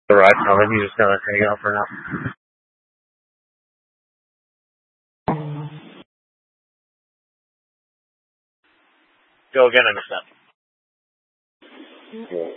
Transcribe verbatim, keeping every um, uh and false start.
The ride from it, you just gotta hang out for now. Go again in a step. Yeah.